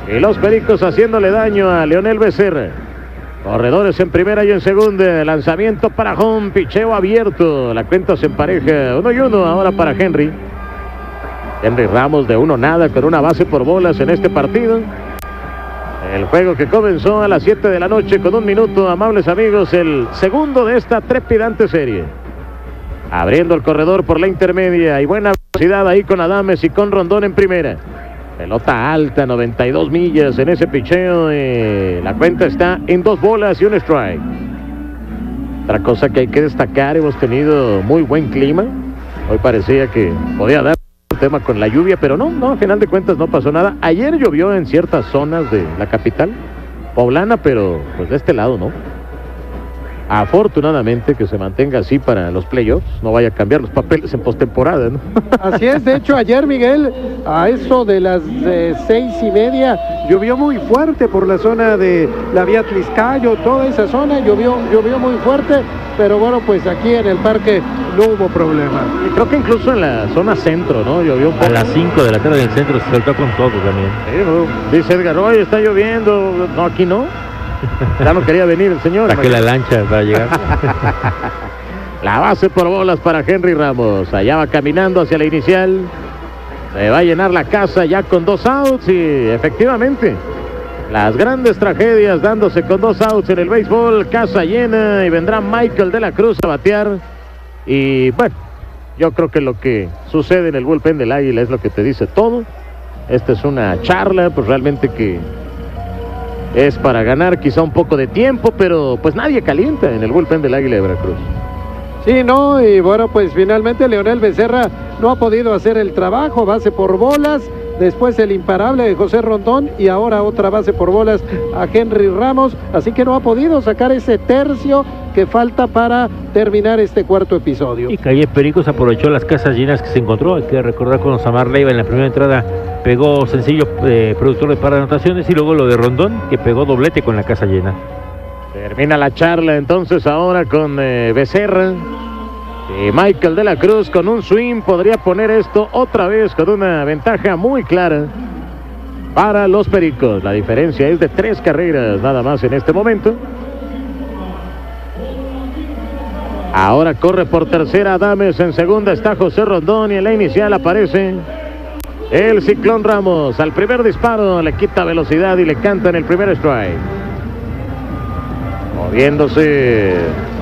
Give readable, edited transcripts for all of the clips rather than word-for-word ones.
Y los Pericos haciéndole daño a Leonel Becerra. Corredores en primera y en segunda. Lanzamiento para home, picheo abierto. La cuenta se empareja 1-1 ahora para Henry. Henry Ramos de 1-0 con una base por bolas en este partido. El juego que comenzó a las 7 de la noche con 1 minuto, amables amigos, el segundo de esta trepidante serie. Abriendo el corredor por la intermedia y buena velocidad ahí con Adames y con Rondón en primera. Pelota alta, 92 millas en ese picheo. La cuenta está en 2 bolas y 1 strike. Otra cosa que hay que destacar, hemos tenido muy buen clima. Hoy parecía que podía dar un tema con la lluvia, pero no, a final de cuentas no pasó nada. Ayer llovió en ciertas zonas de la capital poblana, pero pues de este lado no. Afortunadamente que se mantenga así para los playoffs, no vaya a cambiar los papeles en postemporada, ¿no? Así es, de hecho ayer, Miguel, a eso de las 6:30, llovió muy fuerte por la zona de la vía Tliscayo, toda esa zona llovió muy fuerte, pero bueno, pues aquí en el parque no hubo problema. Y creo que incluso en la zona centro, ¿no? Llovió un poco. A las 5 de la tarde en el centro se soltó con todo también. Sí, ¿no? Dice Edgar, oye, está lloviendo. No, aquí no. Ya no quería venir el señor. Saqué la lancha para llegar. La base por bolas para Henry Ramos. Allá va caminando hacia la inicial. Se va a llenar la casa ya con 2 outs y efectivamente las grandes tragedias dándose con 2 outs en el béisbol. Casa llena y vendrá Michael de la Cruz a batear. Y bueno, yo creo que lo que sucede en el bullpen del Águila es lo que te dice todo. Esta es una charla, pues realmente que es para ganar quizá un poco de tiempo, pero pues nadie calienta en el bullpen del Águila de Veracruz. Sí, no, y bueno, pues finalmente Leonel Becerra no ha podido hacer el trabajo, base por bolas, después el imparable de José Rondón y ahora otra base por bolas a Henry Ramos, así que no ha podido sacar ese tercio que falta para terminar este cuarto episodio. Y Calle Pericos aprovechó las casas llenas que se encontró. Hay que recordar cuando Samar Leiva en la primera entrada pegó sencillo productor de par de anotaciones y luego lo de Rondón que pegó doblete con la casa llena. Termina la charla entonces ahora con Becerra y Michael de la Cruz con un swing podría poner esto otra vez con una ventaja muy clara para los Pericos. La diferencia es de 3 carreras nada más en este momento. Ahora corre por tercera Adames, en segunda está José Rondón y en la inicial aparece el Ciclón Ramos. Al primer disparo le quita velocidad y le canta en el primer strike. Moviéndose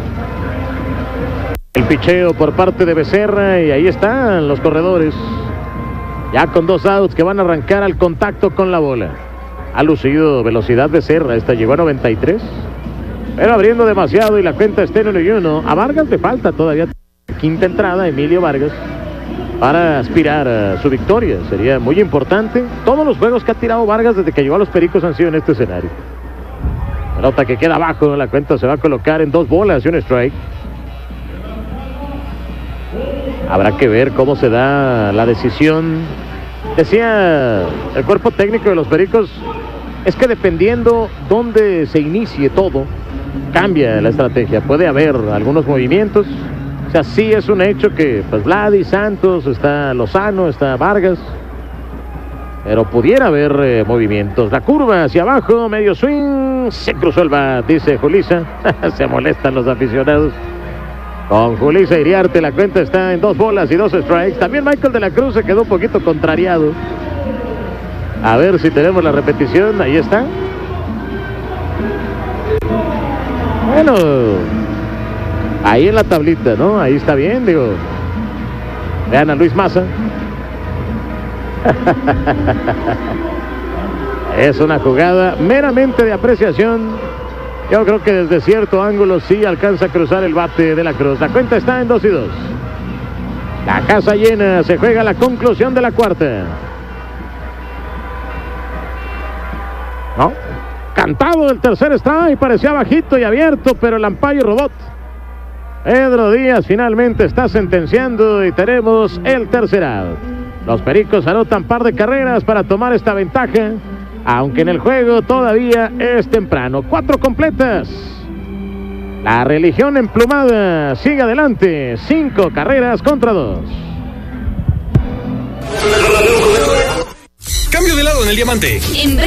el picheo por parte de Becerra y ahí están los corredores. Ya con 2 outs que van a arrancar al contacto con la bola. Ha lucido velocidad Becerra, esta llegó a 93. Pero abriendo demasiado y la cuenta está en 1-1. A Vargas le falta todavía quinta entrada, Emilio Vargas, para aspirar a su victoria. Sería muy importante. Todos los juegos que ha tirado Vargas desde que llegó a los Pericos han sido en este escenario. Pelota que queda abajo, la cuenta se va a colocar en 2 bolas y 1 strike. Habrá que ver cómo se da la decisión. Decía el cuerpo técnico de los Pericos, es que dependiendo dónde se inicie todo, cambia la estrategia. Puede haber algunos movimientos. O sea, sí es un hecho que pues Vladi, Santos, está Lozano, está Vargas, pero pudiera haber movimientos. La curva hacia abajo, medio swing, se cruzó el bat, dice Julissa. Se molestan los aficionados. Con Julissa Iriarte la cuenta está en 2 bolas y 2 strikes. También Michael de la Cruz se quedó un poquito contrariado. A ver si tenemos la repetición. Ahí está. Bueno, ahí en la tablita, ¿no? Ahí está bien, digo. Vean a Luis Maza. Es una jugada meramente de apreciación. Yo creo que desde cierto ángulo sí alcanza a cruzar el bate de la Cruz. La cuenta está en 2-2. La casa llena, se juega la conclusión de la cuarta. ¿No? Cantado el tercer strike, parecía bajito y abierto, pero el umpire robot Pedro Díaz finalmente está sentenciando y tenemos el tercer out. Los Pericos anotan par de carreras para tomar esta ventaja, aunque en el juego todavía es temprano. 4 completas. La religión emplumada sigue adelante. 5 carreras contra 2. Cambio de lado en el diamante.